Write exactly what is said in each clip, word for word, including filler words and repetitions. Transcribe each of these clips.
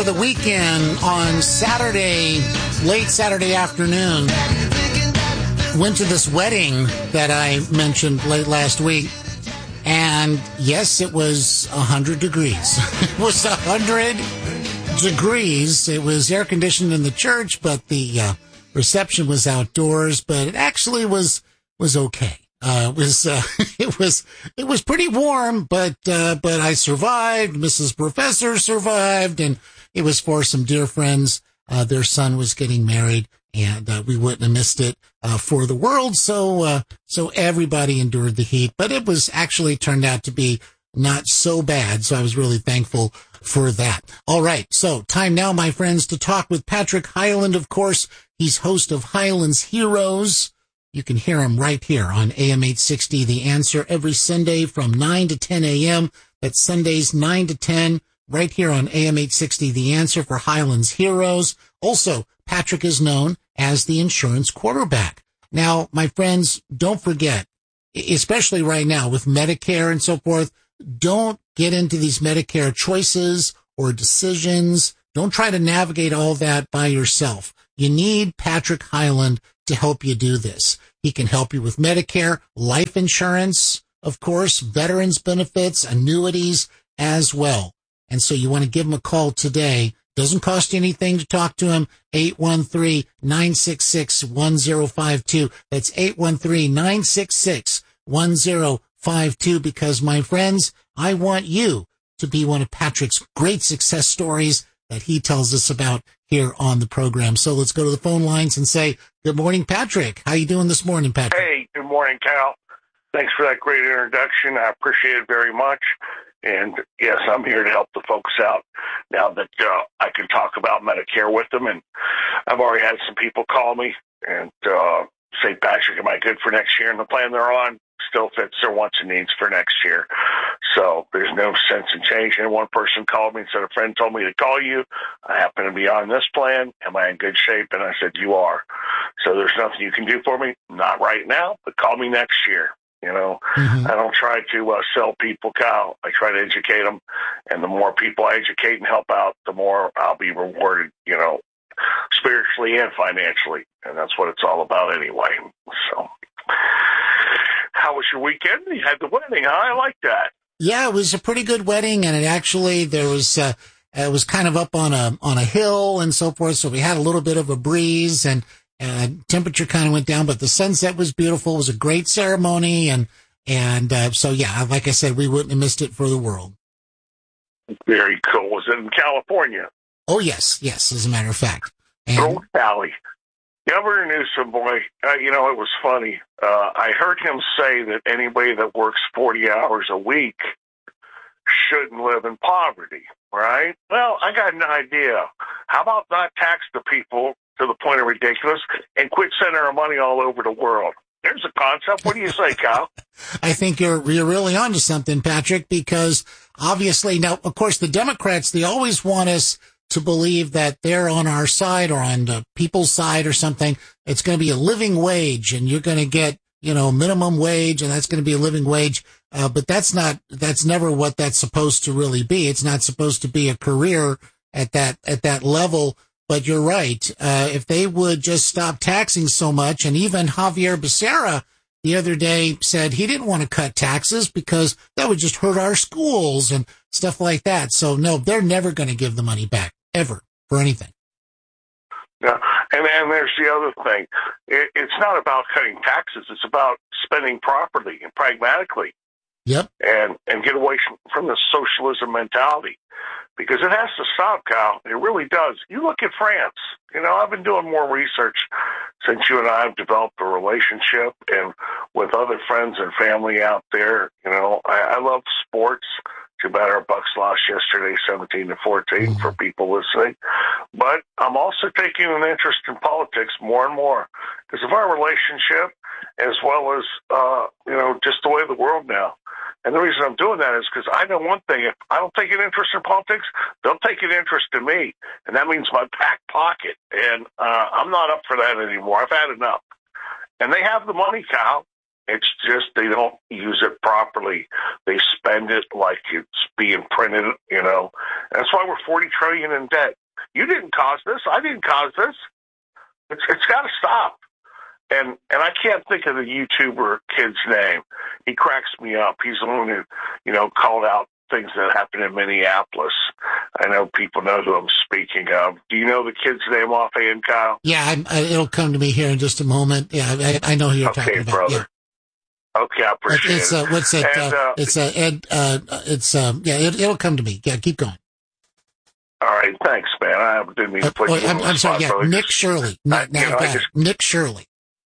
the weekend on Saturday, late Saturday afternoon. Went to this wedding that I mentioned late last week. And yes, it was one hundred degrees. It was one hundred degrees. It was air conditioned in the church, but the uh, reception was outdoors. But it actually was was okay. Uh, it was uh, it was it was pretty warm, but uh, but I survived. Missus Professor survived, and it was for some dear friends. Uh, their son was getting married, and uh, we wouldn't have missed it uh, for the world. So uh, so everybody endured the heat, but it was actually turned out to be not so bad. So I was really thankful for that. All right, so time now, my friends, to talk with Patrick Hyland. Of course, he's host of Hyland's Heroes. You can hear him right here on A M eight sixty, The Answer, every Sunday from nine to ten a.m. That's Sundays nine to ten, right here on A M eight sixty, The Answer for Hyland's Heroes. Also, Patrick is known as the insurance quarterback. Now, my friends, don't forget, especially right now with Medicare and so forth, don't get into these Medicare choices or decisions. Don't try to navigate all that by yourself. You need Patrick Hyland to help you do this. He can help you with Medicare, life insurance, of course, veterans benefits, annuities as well. And so you want to give him a call today. Doesn't cost you anything to talk to him. eight one three, nine six six, one zero five two. That's eight one three, nine six six, one zero five two, because, my friends, I want you to be one of Patrick's great success stories that he tells us about here on the program. So let's go to the phone lines and say, good morning, Patrick. How you doing this morning, Patrick? Hey, good morning, Cal. Thanks for that great introduction. I appreciate it very much. And yes, I'm here to help the folks out now that uh, I can talk about Medicare with them. And I've already had some people call me and uh, say, Patrick, am I good for next year? And the plan they're on still fits their wants and needs for next year. So there's no sense in changing. One person called me and said, a friend told me to call you. I happen to be on this plan. Am I in good shape? And I said, you are. So there's nothing you can do for me. Not right now, but call me next year. You know, mm-hmm. I don't try to uh, sell people, Cal. I try to educate them. And the more people I educate and help out, the more I'll be rewarded, you know, spiritually and financially. And that's what it's all about anyway. So how was your weekend? You had the wedding, huh? I like that. Yeah, it was a pretty good wedding. And it actually, there was, uh, it was kind of up on a, on a hill and so forth. So we had a little bit of a breeze, and Uh, temperature kind of went down, but the sunset was beautiful. It was a great ceremony. And, and, uh, so yeah, like I said, we wouldn't have missed it for the world. Very cool. Was it in California? Oh, yes. Yes. As a matter of fact. And Old Cali. Governor Newsom, boy, uh, you know, it was funny. Uh, I heard him say that anybody that works forty hours a week shouldn't live in poverty, right? Well, I got an idea. How about not tax the people to the point of ridiculous and quit sending our money all over the world? There's a concept. What do you say, Cal? I think you're you're really onto something, Patrick, because obviously now, of course, the Democrats, they always want us to believe that they're on our side or on the people's side or something. It's going to be a living wage, and you're going to get, you know, minimum wage, and that's going to be a living wage. Uh, but that's not, that's never what that's supposed to really be. It's not supposed to be a career at that, at that level. But you're right. Uh, if they would just stop taxing so much, and even Javier Becerra the other day said he didn't want to cut taxes because that would just hurt our schools and stuff like that. So no, they're never going to give the money back, ever, for anything. Yeah, and, and there's the other thing. It, it's not about cutting taxes. It's about spending properly and pragmatically. Yep. And, and get away from, from the socialism mentality. Because it has to stop, Cal. It really does. You look at France. You know, I've been doing more research since you and I have developed a relationship, and with other friends and family out there. You know, I, I love sports. Too bad our Bucks lost yesterday, seventeen to fourteen, for people listening. But I'm also taking an interest in politics more and more because of our relationship, as well as, uh, you know, just the way of the world now. And the reason I'm doing that is because I know one thing. If I don't take an interest in politics, they'll take an interest in me. And that means my back pocket. And uh, I'm not up for that anymore. I've had enough. And they have the money, Cal. It's just they don't use it properly. They spend it like it's being printed, you know. That's why we're forty trillion dollars in debt. You didn't cause this. I didn't cause this. It's, it's got to stop. And and I can't think of the YouTuber kid's name. He cracks me up. He's the one who, you know, called out things that happened in Minneapolis. I know people know who I'm speaking of. Do you know the kid's name offhand, Kyle? Yeah, I, I, it'll come to me here in just a moment. Yeah, I, I know who you're okay, talking about. Brother. Yeah. Okay, I appreciate it's, it. Uh, what's it? And, uh, uh, it's uh, Ed. Uh, it's um. Yeah, it, it'll come to me. Yeah, keep going. All right, thanks, man. I didn't mean to put uh, you I'm, on the I'm spot, sorry. Yeah, brother. Nick Shirley. I, Now, now you know, I I got just, it. Nick Shirley.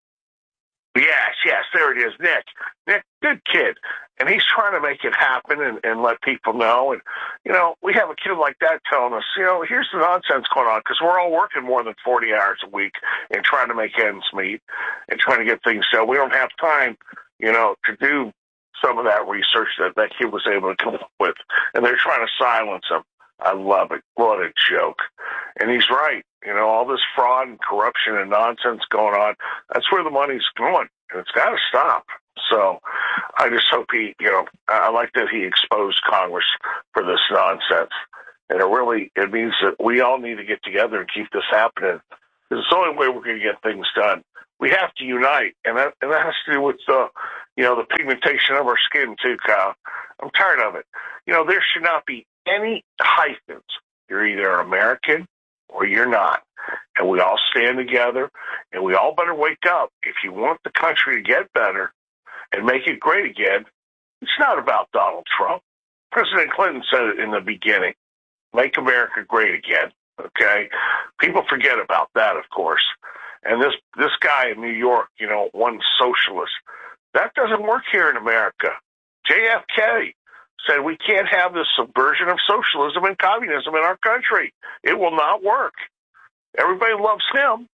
Yes, yes, there it is, Nick. Nick, good kid. And he's trying to make it happen and, and let people know. And, you know, we have a kid like that telling us, you know, here's the nonsense going on, because we're all working more than forty hours a week and trying to make ends meet and trying to get things done. We don't have time, you know, to do some of that research that that kid was able to come up with. And they're trying to silence him. I love it. What a joke. And he's right. You know, all this fraud and corruption and nonsense going on, that's where the money's going. And it's got to stop. So I just hope he, you know, I like that he exposed Congress for this nonsense. And it really, it means that we all need to get together and keep this happening. It's the only way we're going to get things done. We have to unite. And that, and that has to do with the, you know, the pigmentation of our skin too, Kyle. I'm tired of it. You know, there should not be any hyphens. You're either American or you're not. And we all stand together, and we all better wake up. If you want the country to get better and make it great again, it's not about Donald Trump. President Clinton said it in the beginning, make America great again, okay? People forget about that, of course. And this, this guy in New York, you know, one socialist, that doesn't work here in America. J F K said we can't have this subversion of socialism and communism in our country. It will not work. Everybody loves him.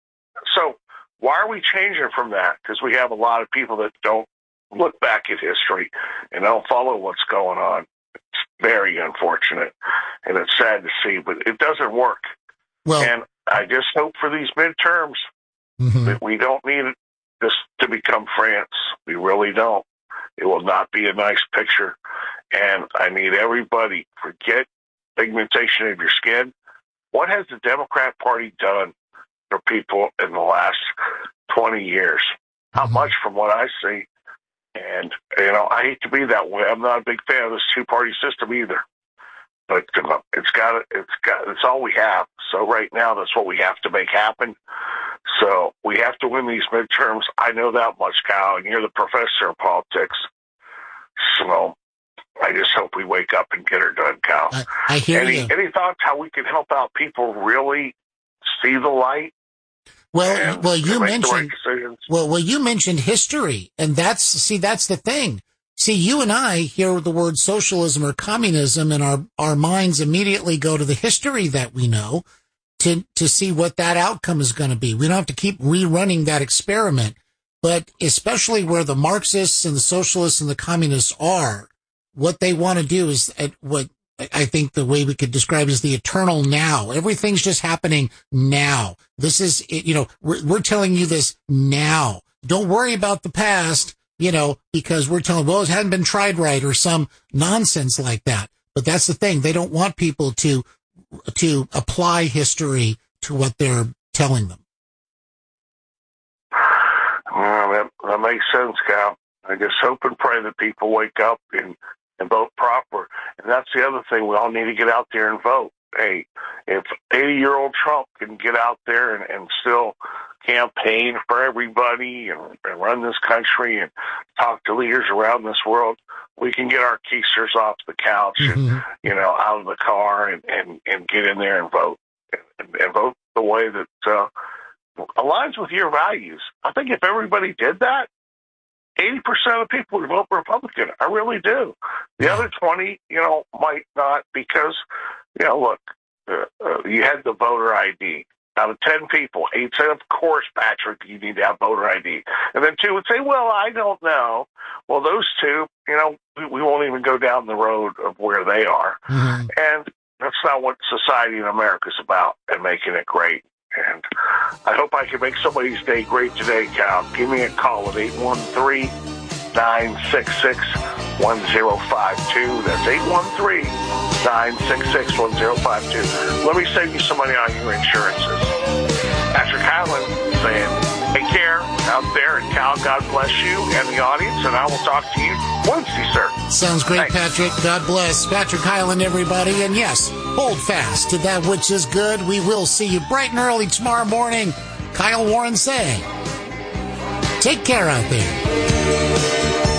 So why are we changing from that? Because we have a lot of people that don't look back at history and don't follow what's going on. It's very unfortunate, and it's sad to see, but it doesn't work. Well, and I just hope for these midterms mm-hmm. that we don't need this to become France. We really don't. It will not be a nice picture. And I need everybody, forget pigmentation of your skin. What has the Democrat Party done for people in the last twenty years? Not much from what I see. And, you know, I hate to be that way. I'm not a big fan of this two-party system either. But uh, it's got it's got it's all we have. So right now, that's what we have to make happen. So we have to win these midterms. I know that much, Kyle, and you're the professor of politics. So I just hope we wake up and get her done, Kyle. I, I hear any, you. Any thoughts how we can help out people really see the light? Well, well, you mentioned right well, well, you mentioned history, and that's see, that's the thing. See, you and I hear the word socialism or communism, and our our minds immediately go to the history that we know to to see what that outcome is going to be. We don't have to keep rerunning that experiment, but especially where the Marxists and the socialists and the communists are, what they want to do is at what I think the way we could describe it is the eternal now. Everything's just happening now. This is, you know, we're, we're telling you this now. Don't worry about the past, you know, because we're telling, well, it hadn't been tried right or some nonsense like that. But that's the thing. They don't want people to, to apply history to what they're telling them. Well, that, that makes sense, Cal. I just hope and pray that people wake up and and vote proper. And that's the other thing. We all need to get out there and vote. Hey, if eighty-year-old Trump can get out there and, and still campaign for everybody and, and run this country and talk to leaders around this world, we can get our keisters off the couch mm-hmm. and, you know, out of the car and, and, and get in there and vote. And, and vote the way that uh, aligns with your values. I think if everybody did that, eighty percent of people would vote Republican. I really do. The other twenty, you know, might not because, you know, look, uh, uh, you had the voter I D. Out of ten people, eight said, of course, Patrick, you need to have voter I D. And then two would say, well, I don't know. Well, those two, you know, we, we won't even go down the road of where they are. Mm-hmm. And that's not what society in America is about and making it great. And I hope I can make somebody's day great today, Cal. Give me a call at eight one three, nine six six, one zero five two. That's eight one three, nine six six, one zero five two. Let me save you some money on your insurances. Patrick Hyland saying, take care out there, and Cal, God bless you and the audience, and I will talk to you Wednesday, sir. Sounds great, Thanks. Patrick. God bless. Patrick Hyland, everybody. And yes, hold fast to that which is good. We will see you bright and early tomorrow morning. Kyle Warren saying, take care out there.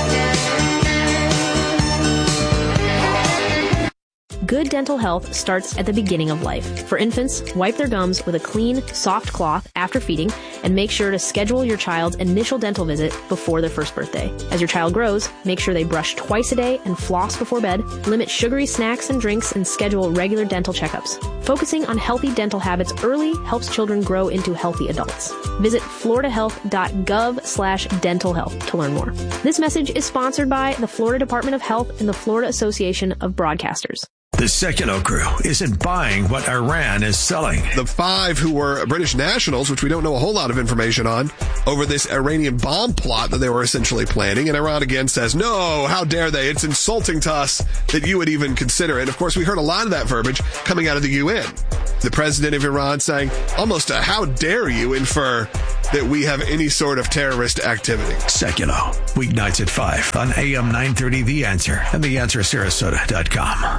Good dental health starts at the beginning of life. For infants, wipe their gums with a clean, soft cloth after feeding, and make sure to schedule your child's initial dental visit before their first birthday. As your child grows, make sure they brush twice a day and floss before bed, limit sugary snacks and drinks, and schedule regular dental checkups. Focusing on healthy dental habits early helps children grow into healthy adults. Visit floridahealth.gov slash dental health to learn more. This message is sponsored by the Florida Department of Health and the Florida Association of Broadcasters. The Sekulow crew isn't buying what Iran is selling. The five who were British nationals, which we don't know a whole lot of information on, over this Iranian bomb plot that they were essentially planning. And Iran again says, no, how dare they? It's insulting to us that you would even consider it. Of course, we heard a lot of that verbiage coming out of the U N. The president of Iran saying almost a how dare you infer that we have any sort of terrorist activity. Sekulow, weeknights at five on A M nine thirty The Answer and the answer sarasota dot com.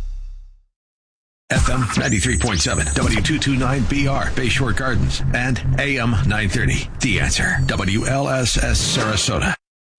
F M ninety-three point seven, W two twenty-nine B R, Bayshore Gardens, and A M nine thirty, The Answer, W L S S Sarasota.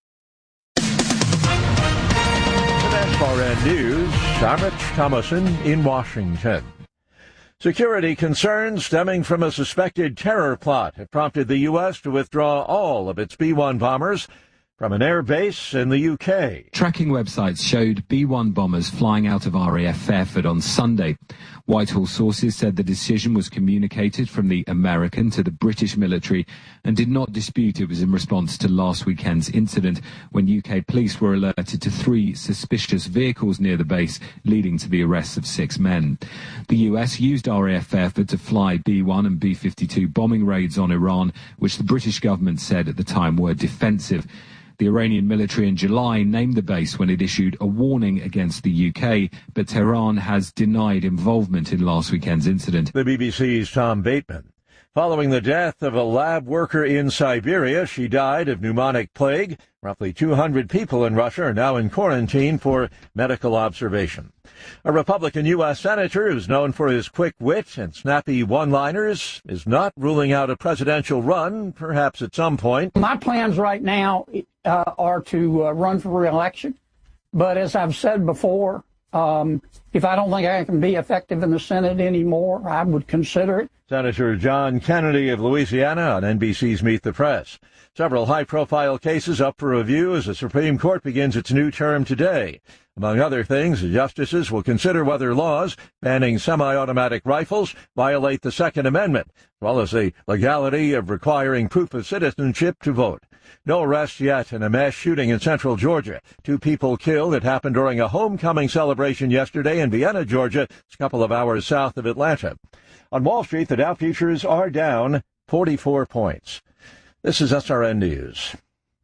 F R N News, I'm Rich Thomason in Washington. Security concerns stemming from a suspected terror plot have prompted the U S to withdraw all of its B one bombers from an air base in the U K. Tracking websites showed B one bombers flying out of R A F Fairford on Sunday. Whitehall sources said the decision was communicated from the American to the British military and did not dispute it was in response to last weekend's incident when U K police were alerted to three suspicious vehicles near the base, leading to the arrests of six men. The U S used R A F Fairford to fly B one and B fifty-two bombing raids on Iran, which the British government said at the time were defensive. The Iranian military in July named the base when it issued a warning against the U K, but Tehran has denied involvement in last weekend's incident. The B B C's Tom Bateman. Following the death of a lab worker in Siberia, she died of pneumonic plague. Roughly two hundred people in Russia are now in quarantine for medical observation. A Republican U S senator who's known for his quick wit and snappy one-liners is not ruling out a presidential run, perhaps at some point. My plans right now uh, are to uh, run for re-election. But as I've said before, um, if I don't think I can be effective in the Senate anymore, I would consider it. Senator John Kennedy of Louisiana on N B C's Meet the Press. Several high-profile cases up for review as the Supreme Court begins its new term today. Among other things, the justices will consider whether laws banning semi-automatic rifles violate the Second Amendment, as well as the legality of requiring proof of citizenship to vote. No arrests yet in a mass shooting in central Georgia. Two people killed. It happened during a homecoming celebration yesterday in Vienna, Georgia. It's a couple of hours south of Atlanta. On Wall Street, the Dow futures are down forty-four points. This is S R N News.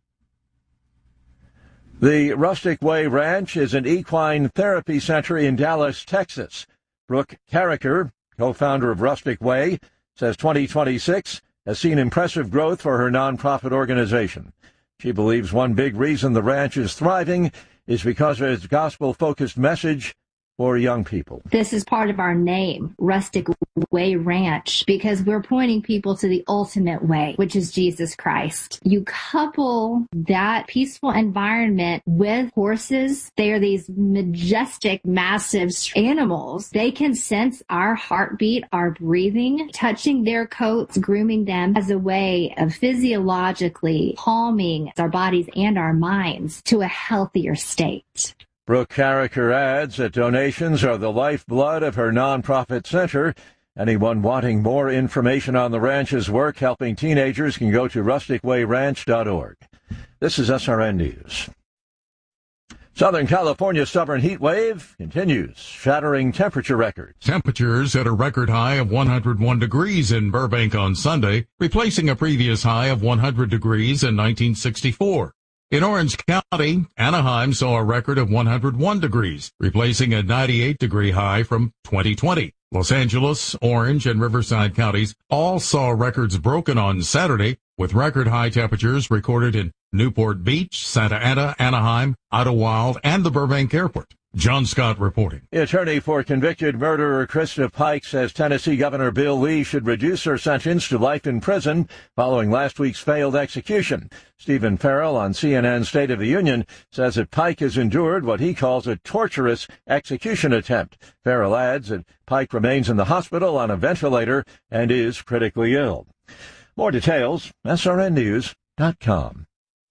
The Rustic Way Ranch is an equine therapy center in Dallas, Texas. Brooke Carricker, co-founder of Rustic Way, says twenty twenty-six has seen impressive growth for her nonprofit organization. She believes one big reason the ranch is thriving is because of its gospel-focused message for young people. This is part of our name, Rustic Way Ranch, because we're pointing people to the ultimate way, which is Jesus Christ. You couple that peaceful environment with horses. They are these majestic, massive animals. They can sense our heartbeat, our breathing, touching their coats, grooming them as a way of physiologically calming our bodies and our minds to a healthier state. Brooke Carricker adds that donations are the lifeblood of her nonprofit center. Anyone wanting more information on the ranch's work helping teenagers can go to rustic way ranch dot org. This is S R N News. Southern California's stubborn heat wave continues, shattering temperature records. Temperatures at a record high of one hundred one degrees in Burbank on Sunday, replacing a previous high of one hundred degrees in nineteen sixty-four. In Orange County, Anaheim saw a record of one hundred one degrees, replacing a ninety-eight degree high from twenty twenty. Los Angeles, Orange, and Riverside counties all saw records broken on Saturday, with record high temperatures recorded in Newport Beach, Santa Ana, Anaheim, Idlewild, and the Burbank Airport. John Scott reporting. The attorney for convicted murderer Krista Pike says Tennessee Governor Bill Lee should reduce her sentence to life in prison following last week's failed execution. Stephen Farrell on C N N's State of the Union says that Pike has endured what he calls a torturous execution attempt. Farrell adds that Pike remains in the hospital on a ventilator and is critically ill. More details, S R N news dot com.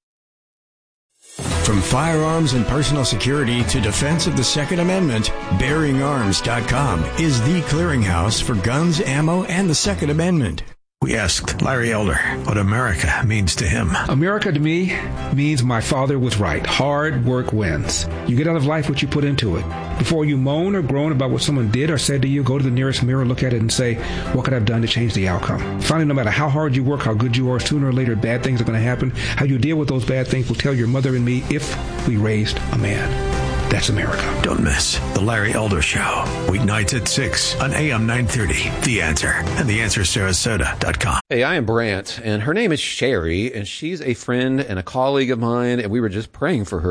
From firearms and personal security to defense of the Second Amendment, Bearing Arms dot com is the clearinghouse for guns, ammo, and the Second Amendment. We asked Larry Elder what America means to him. America to me means my father was right. Hard work wins. You get out of life what you put into it. Before you moan or groan about what someone did or said to you, go to the nearest mirror, look at it, and say, what could I have done to change the outcome? Finally, no matter how hard you work, how good you are, sooner or later bad things are going to happen. How you deal with those bad things will tell your mother and me if we raised a man. That's America. Don't miss The Larry Elder Show, weeknights at six on A M nine thirty. The Answer and the answer sarasota dot com. Hey, I am Brant, and her name is Sherry, and she's a friend and a colleague of mine, and we were just praying for her.